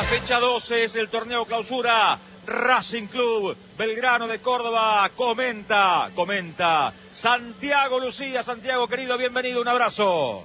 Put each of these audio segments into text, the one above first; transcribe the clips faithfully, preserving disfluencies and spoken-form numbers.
Fecha doce es el torneo clausura. Racing Club Belgrano de Córdoba comenta, comenta. Santiago Lucía, Santiago querido, bienvenido, un abrazo.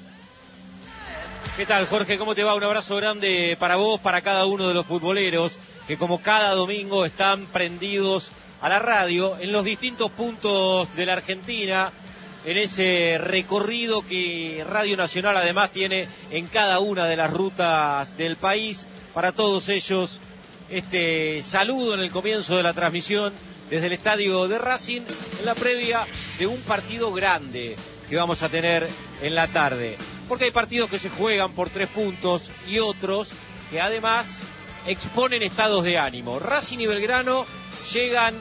¿Qué tal, Jorge? ¿Cómo te va? Un abrazo grande para vos, para cada uno de los futboleros que como cada domingo están prendidos a la radio en los distintos puntos de la Argentina, en ese recorrido que Radio Nacional además tiene en cada una de las rutas del país. Para todos ellos, este saludo en el comienzo de la transmisión desde el estadio de Racing, en la previa de un partido grande que vamos a tener en la tarde. Porque hay partidos que se juegan por tres puntos y otros que además exponen estados de ánimo. Racing y Belgrano llegan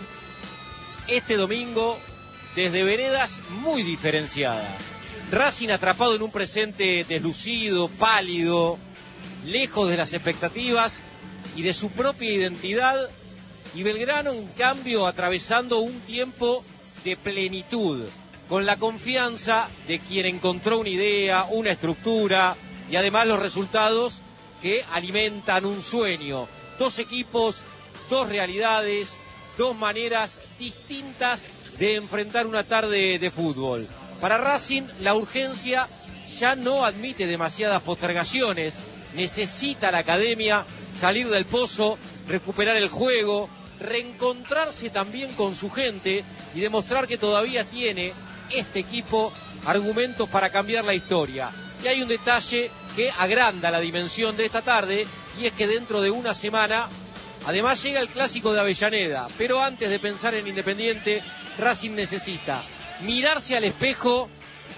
este domingo desde veredas muy diferenciadas. Racing atrapado en un presente deslucido, pálido, lejos de las expectativas y de su propia identidad, y Belgrano en cambio atravesando un tiempo de plenitud, con la confianza de quien encontró una idea, una estructura y además los resultados que alimentan un sueño. Dos equipos, dos realidades, dos maneras distintas de enfrentar una tarde de fútbol. Para Racing la urgencia ya no admite demasiadas postergaciones. Necesita la academia salir del pozo, recuperar el juego, reencontrarse también con su gente y demostrar que todavía tiene este equipo argumentos para cambiar la historia. Y hay un detalle que agranda la dimensión de esta tarde, y es que dentro de una semana además llega el clásico de Avellaneda. Pero antes de pensar en Independiente, Racing necesita mirarse al espejo,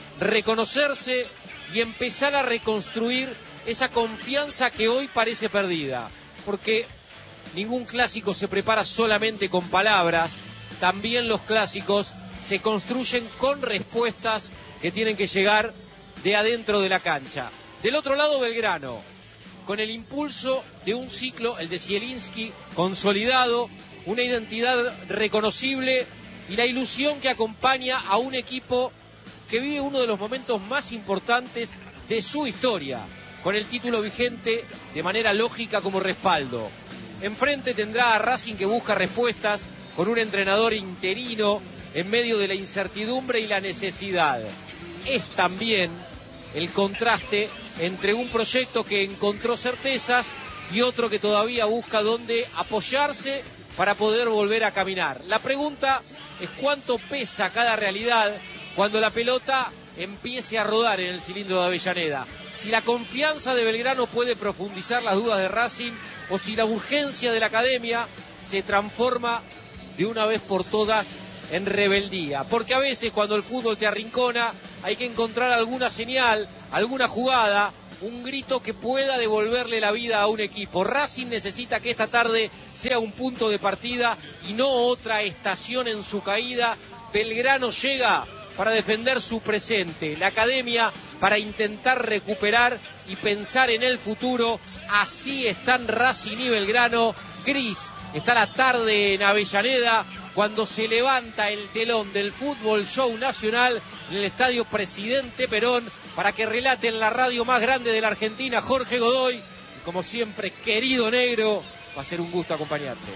reconocerse y empezar a reconstruir esa confianza que hoy parece perdida. Porque ningún clásico se prepara solamente con palabras, también los clásicos se construyen con respuestas que tienen que llegar de adentro de la cancha. Del otro lado, Belgrano, con el impulso de un ciclo, el de Zielinski, consolidado, una identidad reconocible y la ilusión que acompaña a un equipo que vive uno de los momentos más importantes de su historia, con el título vigente de manera lógica como respaldo. Enfrente tendrá a Racing, que busca respuestas con un entrenador interino en medio de la incertidumbre y la necesidad. Es también el contraste entre un proyecto que encontró certezas y otro que todavía busca dónde apoyarse para poder volver a caminar. La pregunta es cuánto pesa cada realidad cuando la pelota empiece a rodar en el cilindro de Avellaneda. Si la confianza de Belgrano puede profundizar las dudas de Racing, o si la urgencia de la academia se transforma de una vez por todas en rebeldía. Porque a veces cuando el fútbol te arrincona hay que encontrar alguna señal, alguna jugada, un grito que pueda devolverle la vida a un equipo. Racing necesita que esta tarde sea un punto de partida y no otra estación en su caída. Belgrano llega para defender su presente, la academia para intentar recuperar y pensar en el futuro. Así están Racing y Belgrano. Gris está la tarde en Avellaneda cuando se levanta el telón del Fútbol Show Nacional en el Estadio Presidente Perón, para que relate en la radio más grande de la Argentina Jorge Godoy. Y como siempre, querido negro, va a ser un gusto acompañarte.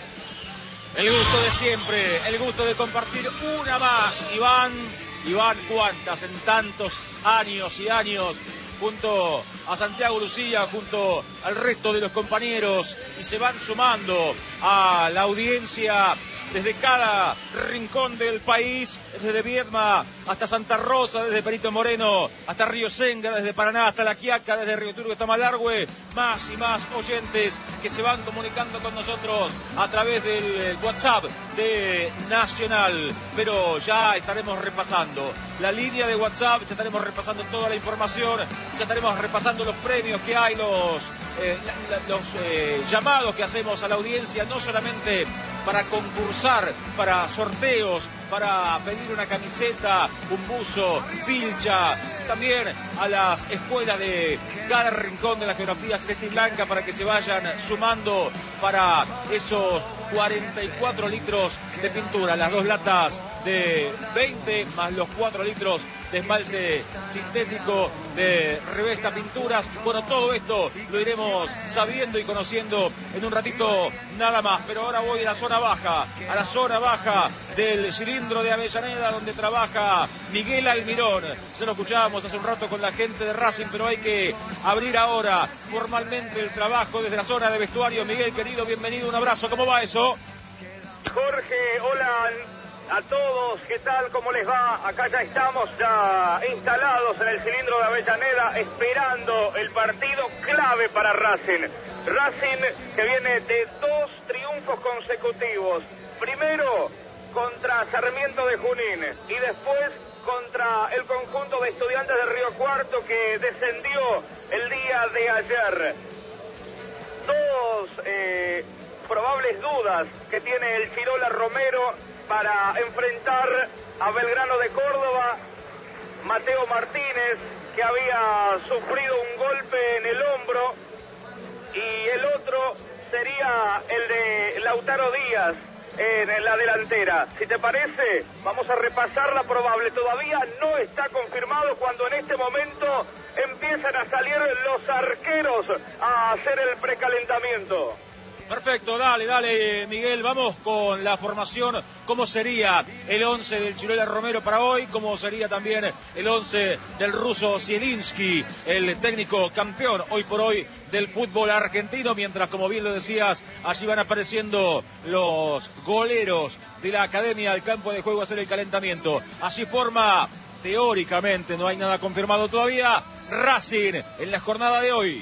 El gusto de siempre, el gusto de compartir una más, Iván. Iván, cuántas en tantos años y años, junto a Santiago Lucía, junto al resto de los compañeros, y se van sumando a la audiencia desde cada rincón del país, desde Viedma hasta Santa Rosa, desde Perito Moreno hasta Río Senga, desde Paraná hasta La Quiaca, desde Río Turbio hasta Malargüe. Más y más oyentes que se van comunicando con nosotros a través del WhatsApp de Nacional. Pero ya estaremos repasando la línea de WhatsApp, ya estaremos repasando toda la información, ya estaremos repasando los premios que hay, los, eh, la, la, los eh, llamados que hacemos a la audiencia, no solamente para concursar, para sorteos, para pedir una camiseta, un buzo, pilcha, también a las escuelas de cada rincón de la geografía celeste y blanca para que se vayan sumando para esos cuarenta y cuatro litros de pintura, las dos latas de veinte más los cuatro litros de esmalte sintético de Revesta Pinturas. Bueno, todo esto lo iremos sabiendo y conociendo en un ratito nada más, pero ahora voy a la zona baja, a la zona baja del cilindro de Avellaneda, donde trabaja Miguel Almirón. Se lo escuchábamos hace un rato con la gente de Racing, pero hay que abrir ahora formalmente el trabajo desde la zona de vestuario. Miguel, querido, bienvenido, un abrazo, ¿cómo va eso? Jorge, hola a todos, ¿qué tal? ¿Cómo les va? Acá ya estamos ya instalados en el cilindro de Avellaneda esperando el partido clave para Racing. Racing que viene de dos triunfos consecutivos. Primero contra Sarmiento de Junín y después contra el conjunto de Estudiantes de Río Cuarto que descendió el día de ayer. Dos eh, probables dudas que tiene el Chirola Romero para enfrentar a Belgrano de Córdoba. Mateo Martínez, que había sufrido un golpe en el hombro, y el otro sería el de Lautaro Díaz en la delantera. Si te parece, vamos a repasar la probable. Todavía no está confirmado cuando en este momento empiezan a salir los arqueros a hacer el precalentamiento. Perfecto, dale, dale, Miguel, vamos con la formación. ¿Cómo sería el once del Chirola Romero para hoy? ¿Cómo sería también el once del ruso Zielinski, el técnico campeón hoy por hoy del fútbol argentino? Mientras, como bien lo decías, allí van apareciendo los goleros de la academia al campo de juego a hacer el calentamiento. Así forma, teóricamente, no hay nada confirmado todavía, Racing en la jornada de hoy.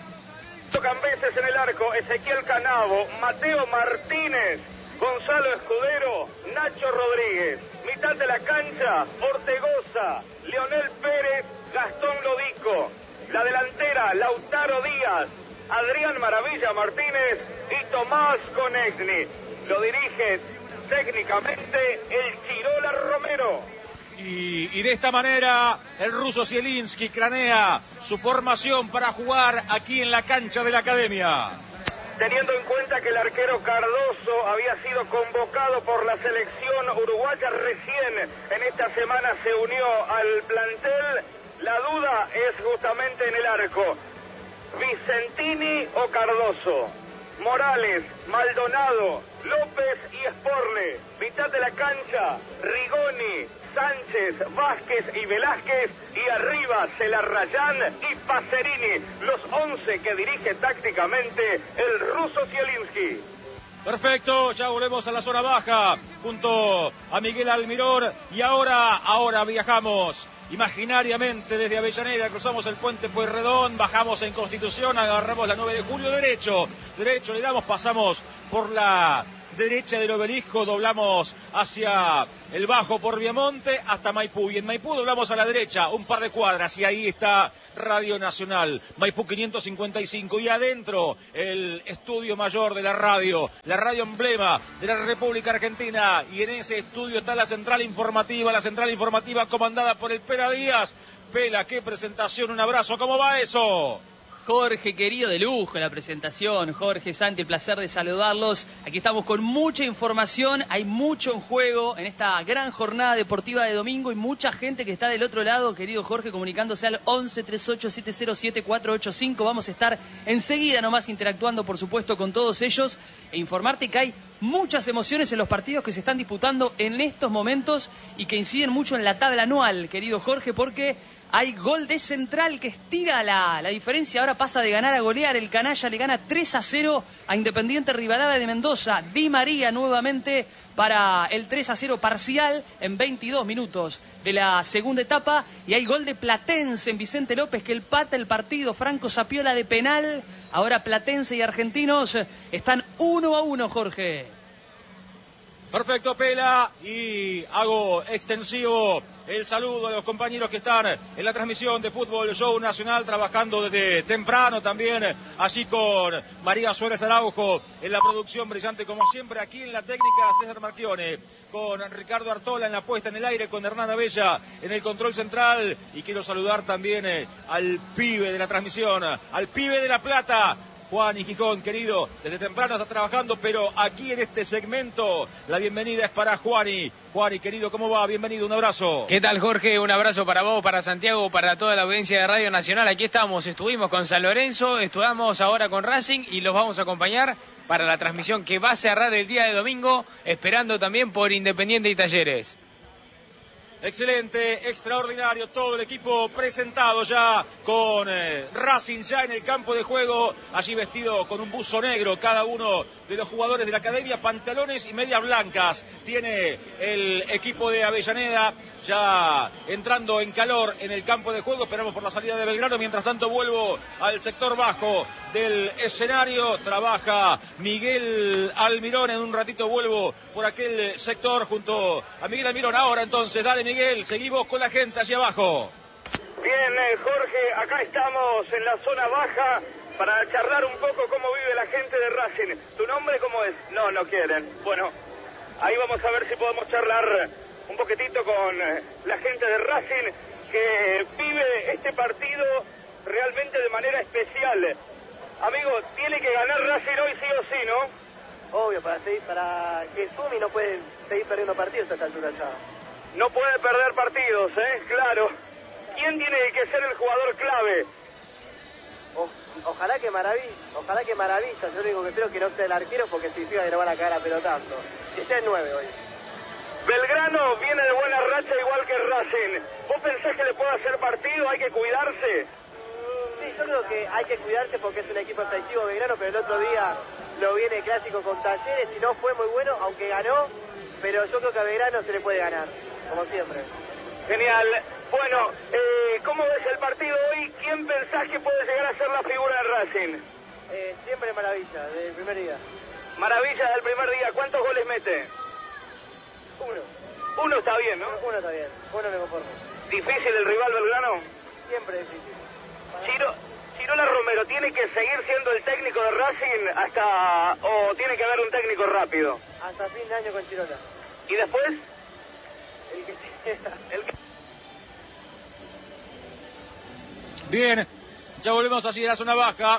Cambeses en el arco, Ezequiel Canavo, Mateo Martínez, Gonzalo Escudero, Nacho Rodríguez. Mitad de la cancha, Ortegoza, Leonel Pérez, Gastón Lodico. La delantera, Lautaro Díaz, Adrián Maravilla Martínez y Tomás Konechny. Lo dirige técnicamente el Chirola Romero. Y, y de esta manera el ruso Zielinski cranea su formación para jugar aquí en la cancha de la academia. Teniendo en cuenta que el arquero Cardoso había sido convocado por la selección uruguaya, recién en esta semana se unió al plantel, la duda es justamente en el arco. Vicentini o Cardoso. Morales, Maldonado, López y Esporle. Mitad de la cancha, Rigoni, Sánchez, Vázquez y Velázquez, y arriba Celarrayán y Pacerini, los once que dirige tácticamente el ruso Zielinski. Perfecto, ya volvemos a la zona baja junto a Miguel Almirón y ahora, ahora viajamos imaginariamente desde Avellaneda, cruzamos el puente Pueyrredón, bajamos en Constitución, agarramos la nueve de julio, derecho, derecho le damos, pasamos por la derecha del obelisco, doblamos hacia el bajo por Viamonte hasta Maipú, y en Maipú doblamos a la derecha un par de cuadras y ahí está Radio Nacional, Maipú quinientos cincuenta y cinco, y adentro el estudio mayor de la radio, la radio emblema de la República Argentina, y en ese estudio está la central informativa, la central informativa comandada por el Pela Díaz. Pela, qué presentación, un abrazo, ¿cómo va eso? Jorge, querido, de lujo la presentación. Jorge, Santi, placer de saludarlos. Aquí estamos con mucha información, hay mucho en juego en esta gran jornada deportiva de domingo y mucha gente que está del otro lado, querido Jorge, comunicándose al once treinta y ocho setenta siete cuatro ocho cinco. Vamos a estar enseguida nomás interactuando, por supuesto, con todos ellos e informarte que hay muchas emociones en los partidos que se están disputando en estos momentos y que inciden mucho en la tabla anual, querido Jorge, porque hay gol de Central que estira la, la diferencia, ahora pasa de ganar a golear. El canalla le gana tres a cero a Independiente Rivadavia de Mendoza. Di María nuevamente para el tres a cero parcial en veintidós minutos de la segunda etapa. Y hay gol de Platense en Vicente López que empata el partido. Franco Sapiola de penal. Ahora Platense y Argentinos están uno a uno, Jorge. Perfecto, Pela, y hago extensivo el saludo a los compañeros que están en la transmisión de Fútbol Show Nacional, trabajando desde temprano también, así con María Suárez Araujo en la producción brillante como siempre, aquí en la técnica César Marchione, con Ricardo Artola en la puesta en el aire, con Hernán Abella en el control central, y quiero saludar también eh, al pibe de la transmisión, al pibe de La Plata, Juan y Gijón, querido, desde temprano está trabajando, pero aquí en este segmento la bienvenida es para Juani. Juani, querido, ¿cómo va? Bienvenido, un abrazo. ¿Qué tal, Jorge? Un abrazo para vos, para Santiago, para toda la audiencia de Radio Nacional. Aquí estamos, estuvimos con San Lorenzo, estuvimos ahora con Racing y los vamos a acompañar para la transmisión que va a cerrar el día de domingo, esperando también por Independiente y Talleres. Excelente, extraordinario, todo el equipo presentado ya con eh, Racing ya en el campo de juego, allí vestido con un buzo negro cada uno de los jugadores de la academia, pantalones y medias blancas. Tiene el equipo de Avellaneda ya entrando en calor en el campo de juego, esperamos por la salida de Belgrano. Mientras tanto vuelvo al sector bajo del escenario, trabaja Miguel Almirón, en un ratito vuelvo por aquel sector junto a Miguel Almirón. Ahora entonces, dale Miguel, seguimos con la gente allí abajo. Bien, eh, Jorge, acá estamos en la zona baja para charlar un poco cómo vive la gente de Racing. ¿Tu nombre cómo es? No, no quieren. Bueno, ahí vamos a ver si podemos charlar un poquitito con eh, la gente de Racing, que vive este partido realmente de manera especial. Amigo, tiene que ganar Racing hoy sí o sí, ¿no? Obvio, para seguir, para que Sumi no puede seguir perdiendo partidos a esta altura ya. No puede perder partidos, ¿eh? Claro. ¿Quién tiene que ser el jugador clave? O, ojalá que Maravilla, ojalá que Maravilla, yo lo único que espero que no sea el arquero, porque significa que le van a caer a pelotazo. Que sea el nueve hoy. Belgrano viene de buena racha igual que Racing. ¿Vos pensás que le puede hacer partido? ¿Hay que cuidarse? Sí, yo creo que hay que cuidarse porque es un equipo efectivo Belgrano, pero el otro día lo viene clásico con Talleres y no fue muy bueno, aunque ganó, pero yo creo que a Belgrano se le puede ganar, como siempre. Genial. Bueno, eh, ¿cómo ves el partido hoy? ¿Quién pensás que puede llegar a ser la figura de Racing? Eh, siempre Maravilla, desde el primer día. Maravilla del primer día. ¿Cuántos goles mete? Uno. Uno está bien, ¿no? Uno está bien, uno me conformo. ¿Difícil el rival Belgrano? Siempre difícil. Chiro, Chirola Romero, ¿tiene que seguir siendo el técnico de Racing hasta... o tiene que haber un técnico rápido? Hasta fin de año con Chirola. ¿Y después? El que sea. El que... Bien, ya volvemos allí a la zona baja.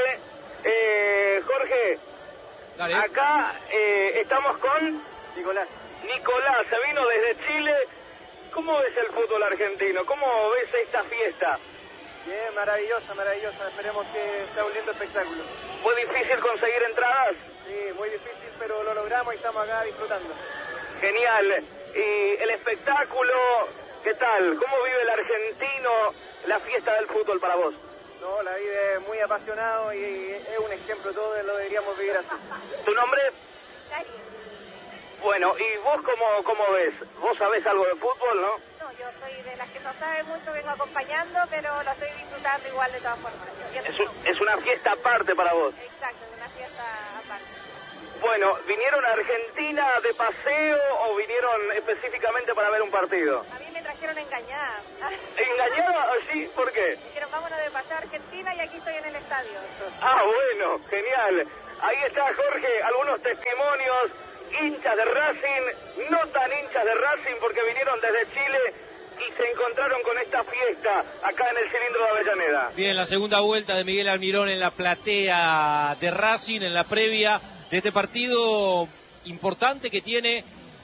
Eh, Jorge, Dale. acá eh, estamos con Nicolás. Nicolás, se vino desde Chile. ¿Cómo ves el fútbol argentino? ¿Cómo ves esta fiesta? Bien, maravillosa, maravillosa. Esperemos que sea un lindo espectáculo. ¿Fue difícil conseguir entradas? Sí, muy difícil, pero lo logramos y estamos acá disfrutando. Genial. ¿Y el espectáculo? ¿Qué tal? ¿Cómo vive el argentino la fiesta del fútbol para vos? No, la vive muy apasionado y es un ejemplo todo de lo que deberíamos vivir así. ¿Tu nombre? Cari. Bueno, ¿y vos cómo, cómo ves? ¿Vos sabés algo de fútbol, no? No, yo soy de las que no sabe mucho, vengo acompañando, pero lo estoy disfrutando igual de todas formas. Es, un, es una fiesta aparte para vos. Exacto, es una fiesta aparte. Bueno, ¿vinieron a Argentina de paseo o vinieron específicamente para ver un partido? A mí me trajeron engañada. ¿Engañada? ¿Sí? ¿Por qué? Dijeron, vámonos de paseo a Argentina y aquí estoy en el estadio. Ah, bueno, genial. Ahí está, Jorge, algunos testimonios, hinchas de Racing, no tan hinchas de Racing porque vinieron desde Chile y se encontraron con esta fiesta acá en el cilindro de Avellaneda. Bien, la segunda vuelta de Miguel Almirón en la platea de Racing, en la previa de este partido importante que tiene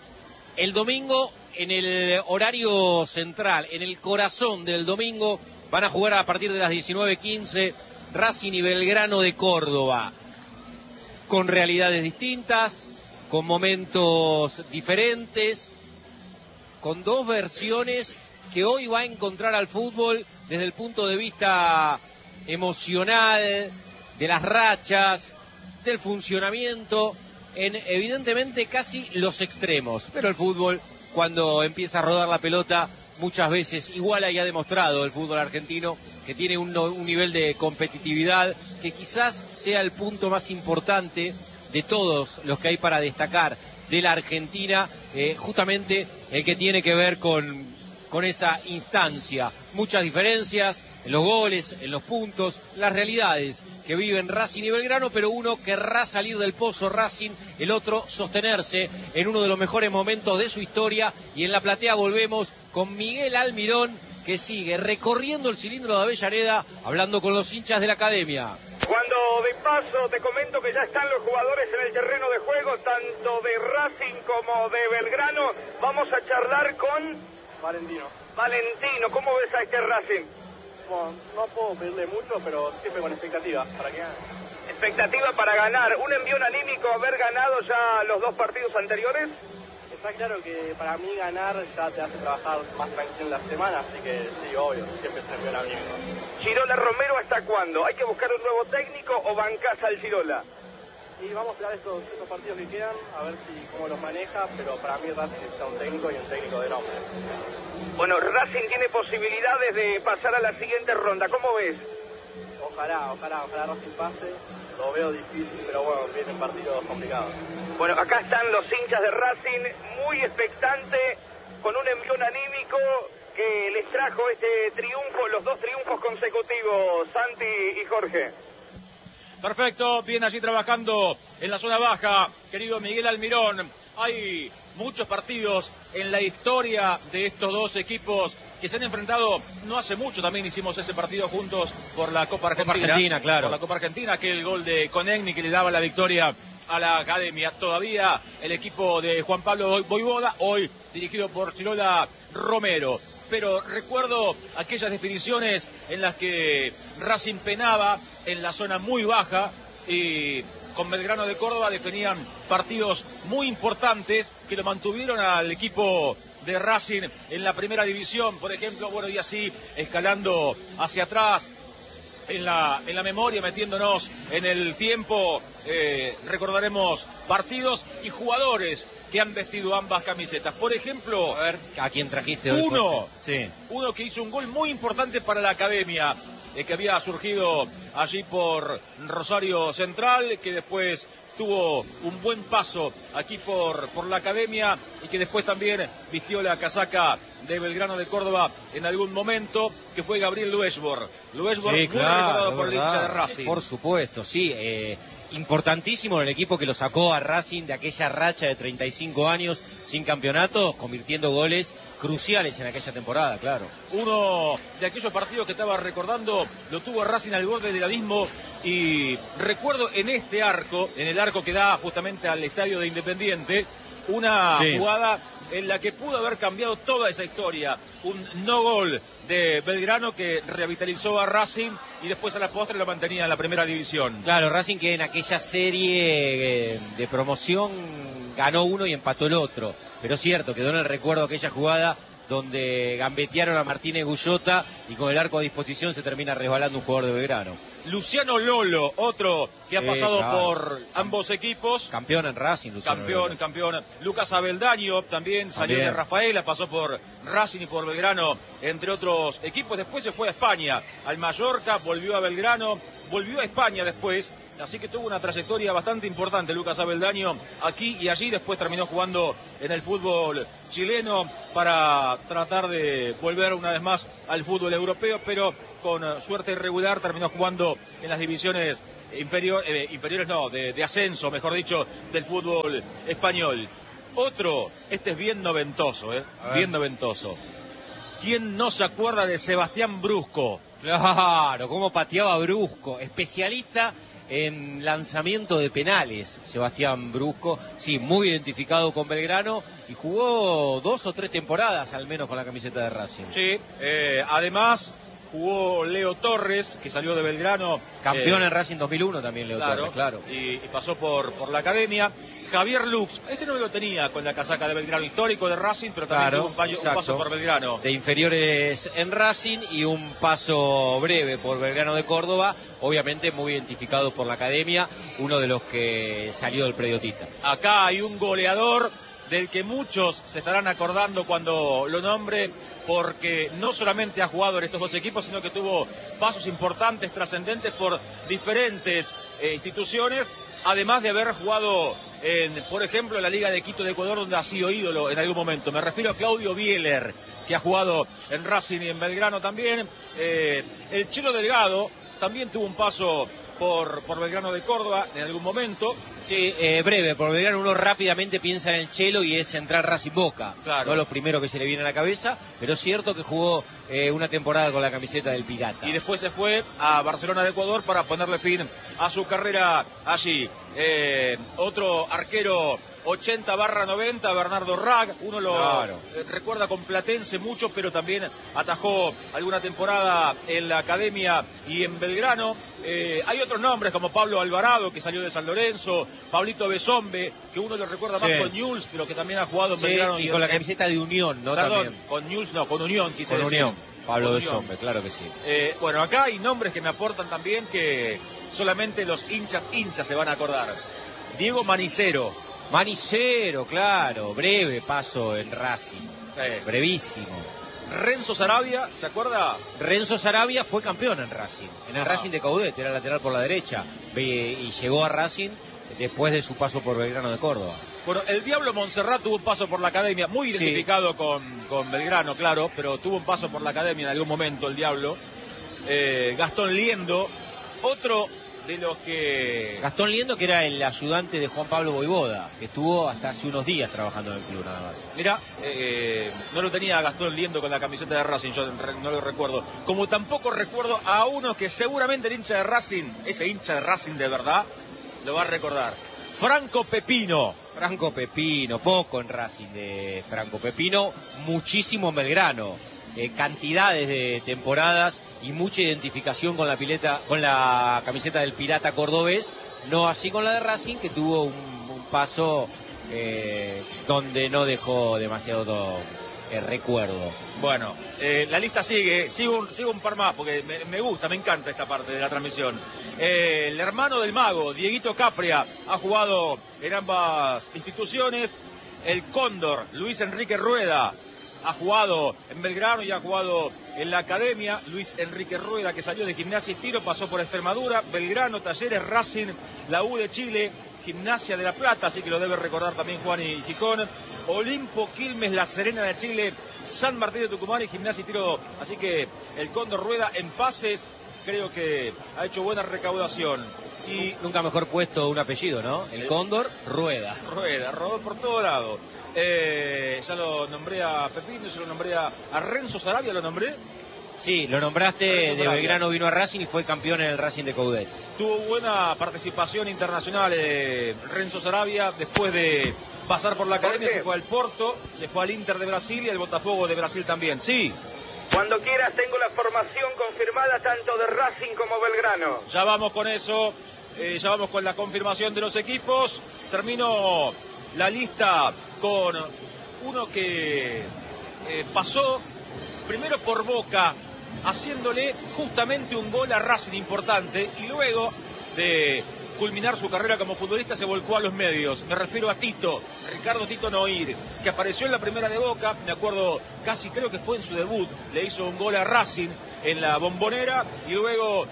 el domingo en el horario central, en el corazón del domingo. Van a jugar a partir de las diecinueve quince Racing y Belgrano de Córdoba, con realidades distintas, con momentos diferentes, con dos versiones que hoy va a encontrar al fútbol desde el punto de vista emocional, de las rachas, del funcionamiento, en evidentemente casi los extremos. Pero el fútbol, cuando empieza a rodar la pelota, muchas veces iguala y ha demostrado el fútbol argentino que tiene un, un nivel de competitividad que quizás sea el punto más importante de todos los que hay para destacar de la Argentina, eh, justamente el que tiene que ver con, con esa instancia. Muchas diferencias en los goles, en los puntos, las realidades que viven Racing y Belgrano, pero uno querrá salir del pozo Racing, el otro sostenerse en uno de los mejores momentos de su historia. Y en la platea volvemos con Miguel Almirón, que sigue recorriendo el cilindro de Avellaneda, hablando con los hinchas de la academia. Cuando de paso te comento que ya están los jugadores en el terreno de juego, tanto de Racing como de Belgrano, vamos a charlar con Valentino. Valentino. ¿Cómo ves a este Racing? Bueno, no puedo pedirle mucho, pero siempre con expectativa para que gane. Expectativa para ganar. ¿Un envión anímico haber ganado ya los dos partidos anteriores? Está claro que para mí ganar ya te hace trabajar más tranquilo en la semana, así que sí, obvio, siempre se envió anímico. Chirola Romero, ¿hasta cuándo? ¿Hay que buscar un nuevo técnico o bancás al Chirola? Y vamos a ver estos, estos partidos que quedan, a ver si cómo los maneja, pero para mí Racing necesita un técnico y un técnico de nombre. Bueno, Racing tiene posibilidades de pasar a la siguiente ronda. ¿Cómo ves? Ojalá, ojalá, ojalá Racing pase. Lo veo difícil, pero bueno, vienen partidos complicados. Bueno, acá están los hinchas de Racing, muy expectante, con un envión anímico que les trajo este triunfo, los dos triunfos consecutivos, Santi y Jorge. Perfecto, bien allí trabajando en la zona baja, querido Miguel Almirón. Hay muchos partidos en la historia de estos dos equipos que se han enfrentado no hace mucho. También hicimos ese partido juntos por la Copa Argentina. Copa Argentina, claro. Por la Copa Argentina, que el gol de Conegni que le daba la victoria a la academia. Todavía el equipo de Juan Pablo Voivoda, hoy dirigido por Chirola Romero. Pero recuerdo aquellas definiciones en las que Racing penaba en la zona muy baja y con Belgrano de Córdoba definían partidos muy importantes que lo mantuvieron al equipo de Racing en la primera división, por ejemplo, bueno, y así escalando hacia atrás en la, en la memoria, metiéndonos en el tiempo, eh, recordaremos partidos y jugadores que han vestido ambas camisetas. Por ejemplo, a ver, ¿a quién trajiste hoy? Uno, sí. uno que hizo un gol muy importante para la academia, eh, que había surgido allí por Rosario Central, que después tuvo un buen paso aquí por, por la academia y que después también vistió la casaca de Belgrano de Córdoba en algún momento, que fue Gabriel Luesbor. Luesbor, Sí, muy claro, recordado por el verdad. hincha de Racing. Por supuesto, sí. Eh, importantísimo en el equipo que lo sacó a Racing de aquella racha de treinta y cinco años sin campeonato, convirtiendo goles cruciales en aquella temporada, claro. Uno de aquellos partidos que estaba recordando lo tuvo Racing al borde del abismo, y recuerdo en este arco, en el arco que da justamente al estadio de Independiente, una Sí. jugada en la que pudo haber cambiado toda esa historia. Un no gol de Belgrano que revitalizó a Racing y después a la postre lo mantenía en la primera división. Claro, Racing que en aquella serie eh, de promoción ganó uno y empató el otro. Pero cierto, quedó en el recuerdo aquella jugada donde gambetearon a Martínez Gullota y con el arco a disposición se termina resbalando un jugador de Belgrano. Luciano Lolo, otro que ha Sí, pasado claro. por ambos equipos. Campeón en Racing, Luciano Campeón, Lolo. campeón. Lucas Abeldaño también salió También. de Rafaela, pasó por Racing y por Belgrano, entre otros equipos. Después se fue a España, al Mallorca, volvió a Belgrano, volvió a España después. Así que tuvo una trayectoria bastante importante Lucas Abeldaño aquí y allí. Después terminó jugando en el fútbol chileno para tratar de volver una vez más al fútbol europeo, pero con suerte irregular terminó jugando en las divisiones inferior, eh, inferiores, no, de, de ascenso, mejor dicho, del fútbol español. Otro, este es bien noventoso, eh, bien noventoso. ¿Quién no se acuerda de Sebastián Brusco? Claro, cómo pateaba Brusco, especialista en lanzamiento de penales, Sebastián Brusco, sí, muy identificado con Belgrano y jugó dos o tres temporadas al menos con la camiseta de Racing. Sí, eh, además jugó Leo Torres, que salió de Belgrano. Campeón eh, en Racing dos mil uno también Leo claro, Torres, claro. Y, y pasó por, por la academia. Javier Lux, este no lo tenía con la casaca de Belgrano, histórico de Racing, pero también Claro, tuvo un, paño- un exacto. paso por Belgrano. De inferiores en Racing y un paso breve por Belgrano de Córdoba, obviamente muy identificado por la academia, uno de los que salió del predio Tita. Acá hay un goleador del que muchos se estarán acordando cuando lo nombre, porque no solamente ha jugado en estos dos equipos, sino que tuvo pasos importantes, trascendentes por diferentes eh, instituciones, además de haber jugado en, por ejemplo, en la Liga de Quito de Ecuador, donde ha sido ídolo en algún momento. Me refiero a Claudio Bieler, que ha jugado en Racing y en Belgrano también. Eh, el Chelo Delgado también tuvo un paso por, por Belgrano de Córdoba en algún momento. Sí, eh, breve, por Belgrano uno rápidamente piensa en el Chelo y es Central Racing Boca. Claro. No lo primero que se le viene a la cabeza, pero es cierto que jugó eh, una temporada con la camiseta del Pirata. Y después se fue a Barcelona de Ecuador para ponerle fin a su carrera allí. Eh, otro arquero ochenta barra noventa, Bernardo Rag, uno lo claro. eh, recuerda con Platense mucho, pero también atajó alguna temporada en la Academia y en Belgrano. Eh, hay otros nombres como Pablo Alvarado, que salió de San Lorenzo, Pablito Besombe, que uno lo recuerda sí. más con Newell's, pero que también ha jugado en sí, Belgrano. Y, y con en, la camiseta de Unión, ¿no? Perdón, También. con Newell's no, con Unión quise Con decir. Unión, Pablo Con Besombe, Unión. claro que sí. Eh, bueno, acá hay nombres que me aportan también que solamente los hinchas hinchas se van a acordar. Diego Manicero. Manicero, claro, breve paso en Racing, Eh. brevísimo. Renzo Sarabia, ¿se acuerda? Renzo Sarabia fue campeón en Racing, en el Ah. Racing de Coudet, era lateral por la derecha, y llegó a Racing después de su paso por Belgrano de Córdoba. Bueno, el Diablo Montserrat tuvo un paso por la Academia, muy Sí. identificado con, con Belgrano, claro, pero tuvo un paso por la Academia en algún momento el Diablo. Eh, Gastón Liendo, otro de los que... Gastón Liendo, que era el ayudante de Juan Pablo Voivoda, que estuvo hasta hace unos días trabajando en el club nada más. Mirá, eh, no lo tenía a Gastón Liendo con la camiseta de Racing, yo no lo recuerdo. Como tampoco recuerdo a uno que seguramente el hincha de Racing, ese hincha de Racing de verdad, lo va a recordar. Franco Pepino. Franco Pepino, poco en Racing de Franco Pepino, muchísimo en Belgrano. Eh, cantidades de temporadas y mucha identificación con la pileta, con la camiseta del Pirata cordobés, no así con la de Racing, que tuvo un, un paso eh, donde no dejó demasiado eh, recuerdo. Bueno, eh, la lista sigue, sigo un, sigo un par más porque me, me gusta, me encanta esta parte de la transmisión. Eh, el hermano del mago, Dieguito Capria, ha jugado en ambas instituciones. El Cóndor, Luis Enrique Rueda, ha jugado en Belgrano y ha jugado en la Academia. Luis Enrique Rueda, que salió de Gimnasia y Tiro, pasó por Extremadura, Belgrano, Talleres, Racing, la U de Chile, Gimnasia de La Plata, así que lo debe recordar también Juan y Gijón, Olimpo, Quilmes, La Serena de Chile, San Martín de Tucumán y Gimnasia y Tiro. Así que el Cóndor Rueda en pases creo que ha hecho buena recaudación. Y nunca mejor puesto un apellido, ¿no? El Cóndor Rueda. Rueda, rodó por todo lado. Eh, ya lo nombré a Pepino, ya lo nombré a, a Renzo Sarabia, ¿lo nombré? Sí, lo nombraste, Renzo de Sarabia. Belgrano vino a Racing y fue campeón en el Racing de Coudet. Tuvo buena participación internacional eh, Renzo Sarabia, después de pasar por la Academia se fue al Porto, se fue al Inter de Brasil y al Botafogo de Brasil también. Sí. Cuando quieras tengo la formación confirmada tanto de Racing como Belgrano. Ya vamos con eso, eh, ya vamos con la confirmación de los equipos. Termino la lista con uno que eh, pasó primero por Boca, haciéndole justamente un gol a Racing importante, y luego de culminar su carrera como futbolista se volcó a los medios. Me refiero a Tito, Ricardo Tito Noir, que apareció en la primera de Boca, me acuerdo, casi creo que fue en su debut, le hizo un gol a Racing en la Bombonera y luego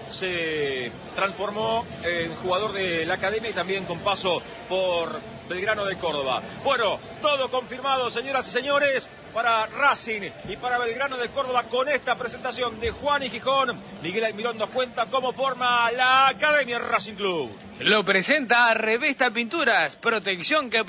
se transformó en jugador de la Academia y también con paso por Belgrano de Córdoba. Bueno, todo confirmado, señoras y señores, para Racing y para Belgrano de Córdoba con esta presentación de Juan y Gijón. Miguel Almirón nos cuenta cómo forma la Academia Racing Club. Lo presenta Revesta Pinturas, protección que